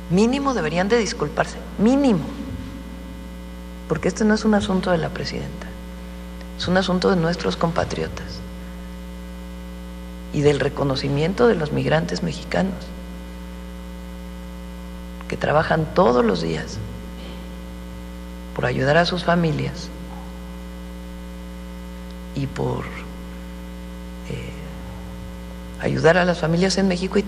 mínimo deberían de disculparse, mínimo, porque este no es un asunto de la presidenta, es un asunto de nuestros compatriotas y del reconocimiento de los migrantes mexicanos que trabajan todos los días por ayudar a sus familias y por ayudar a las familias en México y